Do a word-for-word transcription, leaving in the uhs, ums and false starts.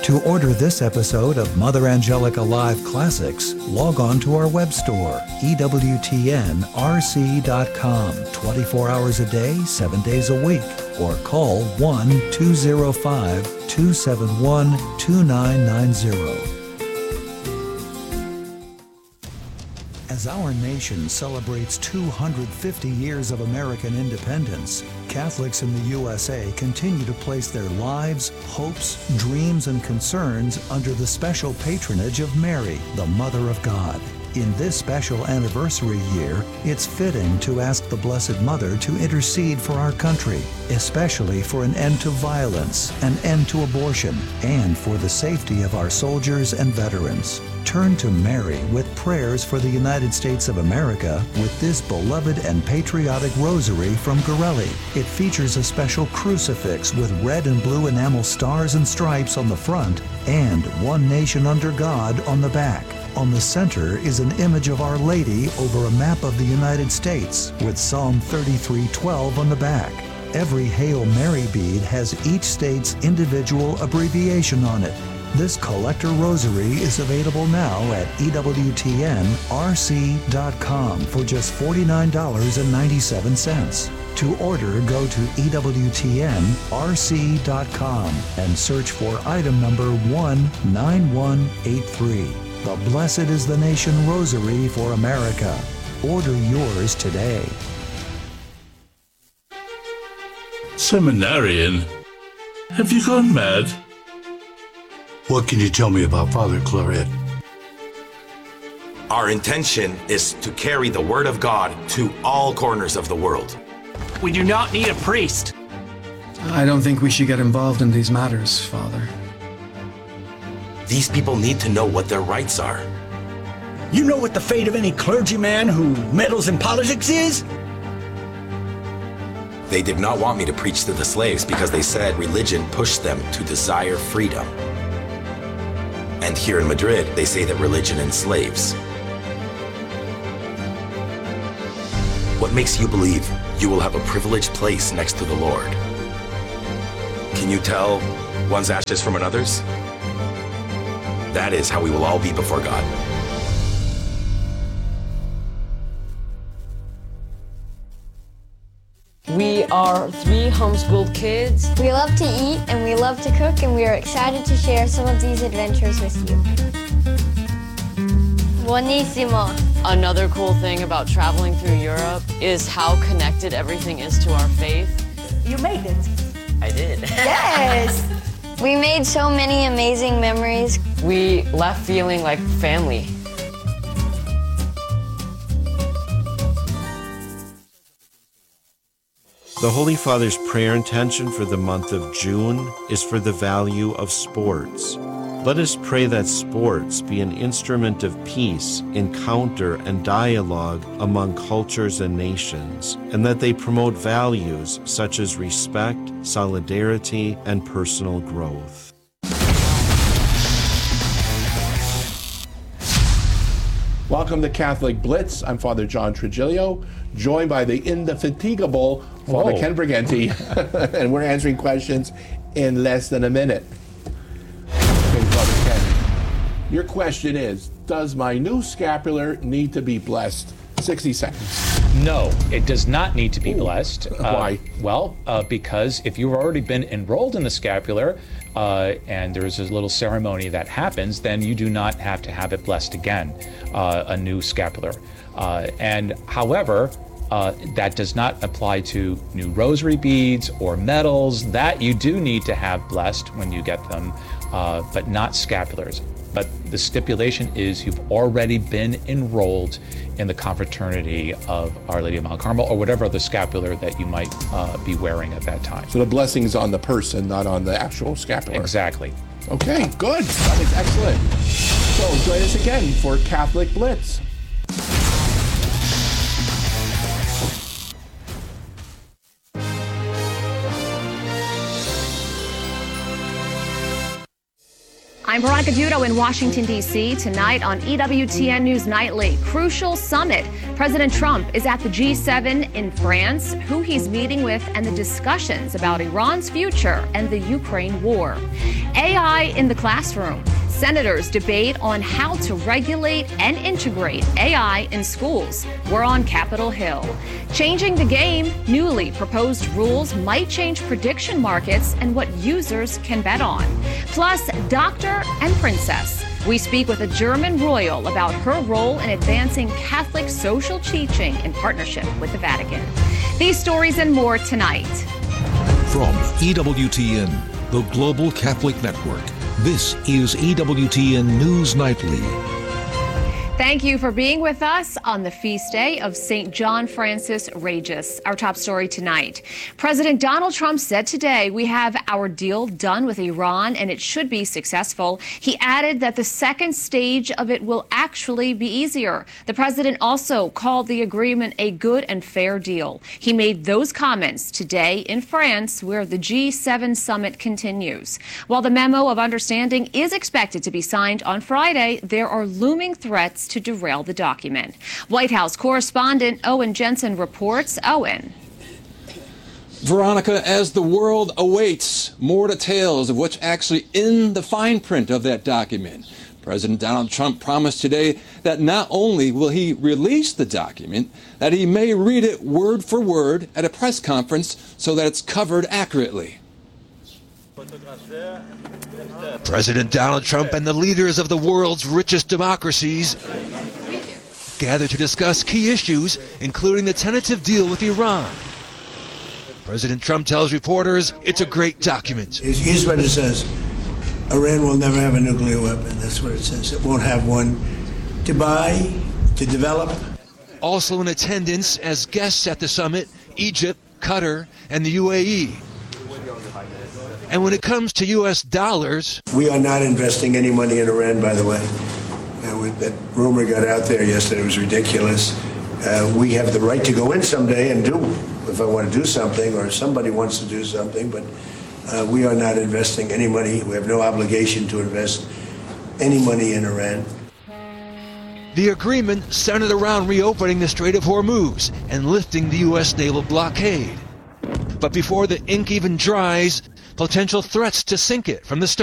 To order this episode of Mother Angelica Live Classics, log on to our web store, E W T N R C dot com, twenty-four hours a day, seven days a week, or call one two zero five, two seven one, two nine nine zero. As our nation celebrates two hundred fifty years of American independence, Catholics in the U S A continue to place their lives, hopes, dreams, and concerns under the special patronage of Mary, the Mother of God. In this special anniversary year, it's fitting to ask the Blessed Mother to intercede for our country, especially for an end to violence, an end to abortion, and for the safety of our soldiers and veterans. Turn to Mary with prayers for the United States of America with this beloved and patriotic rosary from Gorelli. It features a special crucifix with red and blue enamel stars and stripes on the front and One Nation Under God on the back. On the center is an image of Our Lady over a map of the United States with Psalm thirty-three twelve on the back. Every Hail Mary bead has each state's individual abbreviation on it. This collector rosary is available now at E W T N R C dot com for just forty-nine dollars and ninety-seven cents. To order, go to E W T N R C dot com and search for item number one nine one eight three. The Blessed is the Nation Rosary for America. Order yours today. Seminarian, have you gone mad? What can you tell me about Father Claret? Our intention is to carry the Word of God to all corners of the world. We do not need a priest. I don't think we should get involved in these matters, Father. These people need to know what their rights are. You know what the fate of any clergyman who meddles in politics is? They did not want me to preach to the slaves because they said religion pushed them to desire freedom. And here in Madrid, they say that religion enslaves. What makes you believe you will have a privileged place next to the Lord? Can you tell one's ashes from another's? That is how we will all be before God. We are three homeschooled kids. We love to eat and we love to cook, and we are excited to share some of these adventures with you. Buonissimo. Another cool thing about traveling through Europe is how connected everything is to our faith. You made it. I did. Yes! We made so many amazing memories. We left feeling like family. The Holy Father's prayer intention for the month of June is for the value of sports. Let us pray that sports be an instrument of peace, encounter, and dialogue among cultures and nations, and that they promote values such as respect, solidarity, and personal growth. Welcome to Catholic Blitz. I'm Father John Trigilio, joined by the indefatigable Father Whoa. Ken Briganti, and we're answering questions in less than a minute. Okay, Father Ken, your question is, does my new scapular need to be blessed? sixty seconds. No, it does not need to be Ooh. blessed. Uh, Why? Well, uh, because if you've already been enrolled in the scapular, uh, and there's a little ceremony that happens, then you do not have to have it blessed again, uh, a new scapular. Uh, and however, uh, that does not apply to new rosary beads or medals. That you do need to have blessed when you get them, uh, but not scapulars. But the stipulation is you've already been enrolled in the confraternity of Our Lady of Mount Carmel, or whatever other scapular that you might uh, be wearing at that time. So the blessing is on the person, not on the actual scapular. Exactly. Okay, good. That is excellent. So join us again for Catholic Blitz. I'm Veronica Dudo in Washington, D C Tonight on E W T N News Nightly. Crucial summit. President Trump is at the G seven in France, who he's meeting with, and the discussions about Iran's future and the Ukraine war. A I in the classroom. Senators debate on how to regulate and integrate A I in schools. We're on Capitol Hill. Changing the game, newly proposed rules might change prediction markets and what users can bet on. Plus, Doctor and Princess. We speak with a German royal about her role in advancing Catholic social teaching in partnership with the Vatican. These stories and more tonight. From E W T N, the Global Catholic Network, this is E W T N News Nightly. Thank you for being with us on the feast day of Saint John Francis Regis. Our top story tonight. President Donald Trump said today we have our deal done with Iran and it should be successful. He added that the second stage of it will actually be easier. The president also called the agreement a good and fair deal. He made those comments today in France, where the G seven summit continues. While the memo of understanding is expected to be signed on Friday, there are looming threats to derail the document. White House correspondent Owen Jensen reports. Owen. Veronica, as the world awaits more details of what's actually in the fine print of that document, President Donald Trump promised today that not only will he release the document, that he may read it word for word at a press conference so that it's covered accurately. President Donald Trump and the leaders of the world's richest democracies gather to discuss key issues, including the tentative deal with Iran. President Trump tells reporters it's a great document. Here's what it says. Iran will never have a nuclear weapon. That's what it says. It won't have one to buy, to develop. Also in attendance as guests at the summit, Egypt, Qatar, and the U A E. And when it comes to U S dollars... We are not investing any money in Iran, by the way. Uh, with that rumor got out there yesterday, it was ridiculous. Uh, we have the right to go in someday and do, if I want to do something, or if somebody wants to do something, but uh, we are not investing any money. We have no obligation to invest any money in Iran. The agreement centered around reopening the Strait of Hormuz and lifting the U S naval blockade. But before the ink even dries, potential threats to sink it from the start.